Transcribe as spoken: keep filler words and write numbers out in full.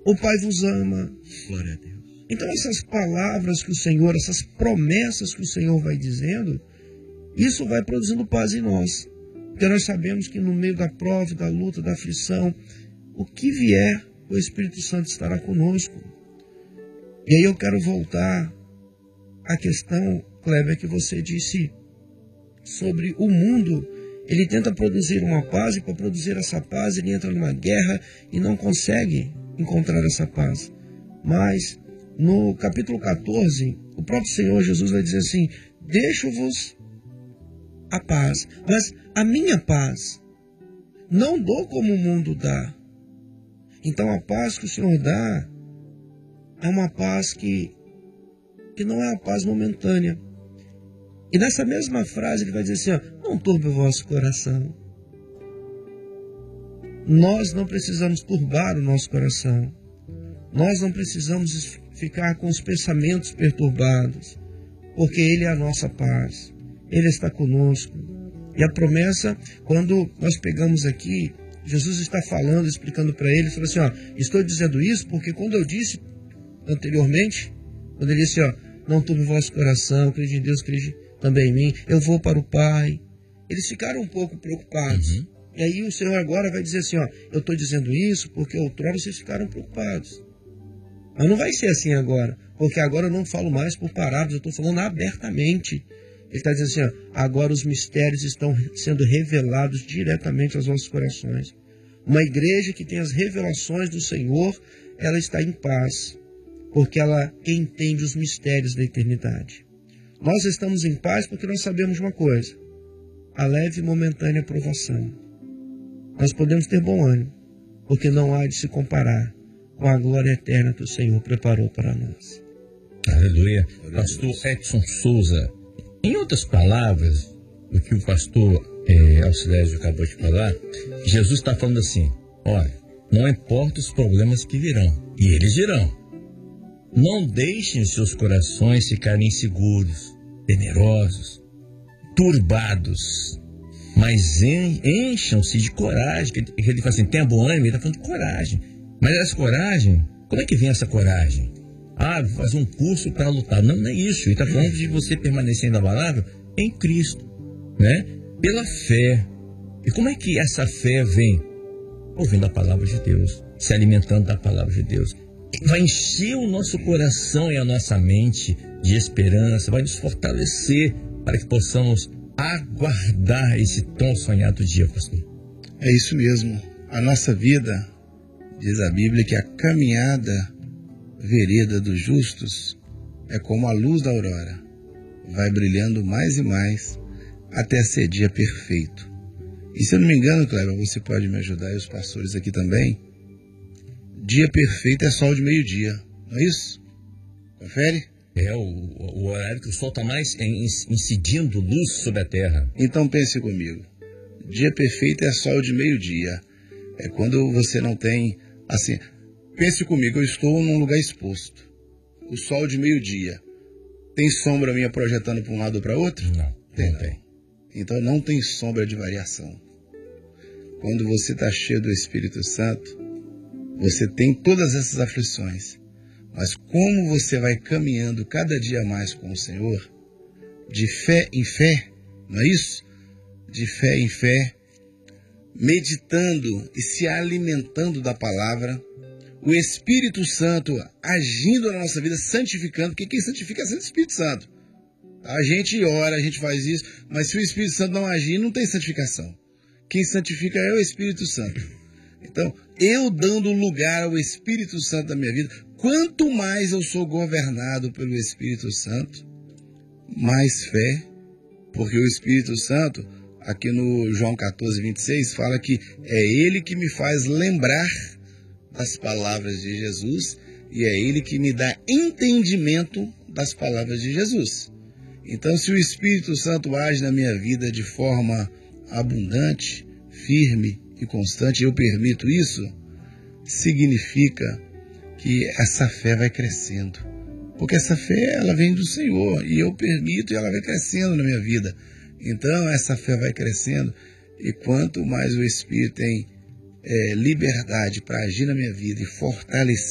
o Pai vos ama. Glória a Deus. Então essas palavras que o Senhor, essas promessas que o Senhor vai dizendo, isso vai produzindo paz em nós. Porque nós sabemos que no meio da prova, da luta, da aflição, o que vier, o Espírito Santo estará conosco. E aí eu quero voltar à questão, Kleber, que você disse sobre o mundo. Ele tenta produzir uma paz, e para produzir essa paz ele entra numa guerra e não consegue encontrar essa paz. Mas no capítulo catorze, o próprio Senhor Jesus vai dizer assim: deixo-vos a paz, mas a minha paz não dou como o mundo dá. Então a paz que o Senhor dá é uma paz que, que não é uma paz momentânea. E nessa mesma frase ele vai dizer assim, ó, não turbe o vosso coração. Nós não precisamos turbar o nosso coração. Nós não precisamos ficar com os pensamentos perturbados, porque Ele é a nossa paz. Ele está conosco. E a promessa, quando nós pegamos aqui, Jesus está falando, explicando para ele, falou assim, ó, estou dizendo isso porque quando eu disse anteriormente, quando ele disse, ó, não turbe o vosso coração, crede em Deus, crede também em mim, eu vou para o Pai. Eles ficaram um pouco preocupados. Uhum. E aí o Senhor agora vai dizer assim, ó, eu estou dizendo isso porque outrora vocês ficaram preocupados. Mas não vai ser assim agora, porque agora eu não falo mais por parábolas, eu estou falando abertamente. Ele está dizendo assim, ó, agora os mistérios estão sendo revelados diretamente aos nossos corações. Uma igreja que tem as revelações do Senhor, ela está em paz, porque ela entende os mistérios da eternidade. Nós estamos em paz porque nós sabemos de uma coisa, a leve e momentânea provação. Nós podemos ter bom ânimo, porque não há de se comparar com a glória eterna que o Senhor preparou para nós. Aleluia. Pastor Edson Souza, em outras palavras, o que o pastor é, Alcilésio acabou de falar, Jesus está falando assim, olha, não importa os problemas que virão, e eles virão. Não deixem os seus corações ficarem inseguros, temerosos, turbados, mas encham-se de coragem. Ele fala assim, tenha bom ânimo, ele está falando de coragem. Mas essa coragem, como é que vem essa coragem? Ah, vou fazer um curso para lutar. Não, não é isso. Ele está falando de você permanecer inabalável em Cristo, né? Pela fé. E como é que essa fé vem? Ouvindo a palavra de Deus, se alimentando da palavra de Deus. Vai encher o nosso coração e a nossa mente de esperança, vai nos fortalecer para que possamos aguardar esse tão sonhado dia, pastor. É isso mesmo. A nossa vida, diz a Bíblia, que a caminhada vereda dos justos é como a luz da aurora, vai brilhando mais e mais até ser dia perfeito. E se eu não me engano, Cleber, você pode me ajudar e os pastores aqui também, dia perfeito é sol de meio-dia, não é isso? Confere? É o, o horário que o sol está mais incidindo luz sobre a terra. Então pense comigo, dia perfeito é sol de meio-dia, é quando você não tem, assim, pense comigo, eu estou num lugar exposto, o sol de meio-dia, tem sombra minha projetando para um lado ou para outro? Não, tem, não tem. Então não tem sombra de variação. Quando você está cheio do Espírito Santo, você tem todas essas aflições, mas como você vai caminhando cada dia mais com o Senhor, de fé em fé, não é isso? De fé em fé, meditando e se alimentando da palavra, o Espírito Santo agindo na nossa vida, santificando, porque quem santifica é o Espírito Santo. A gente ora, a gente faz isso, mas se o Espírito Santo não agir, não tem santificação. Quem santifica é o Espírito Santo. Então, eu dando lugar ao Espírito Santo da minha vida, quanto mais eu sou governado pelo Espírito Santo, mais fé, porque o Espírito Santo, aqui no João catorze, vinte e seis, fala que é Ele que me faz lembrar das palavras de Jesus e é Ele que me dá entendimento das palavras de Jesus. Então, se o Espírito Santo age na minha vida de forma abundante, firme e constante, eu permito isso, significa que essa fé vai crescendo. Porque essa fé, ela vem do Senhor, e eu permito e ela vai crescendo na minha vida. Então, essa fé vai crescendo, e quanto mais o Espírito tem é, liberdade para agir na minha vida e fortalecer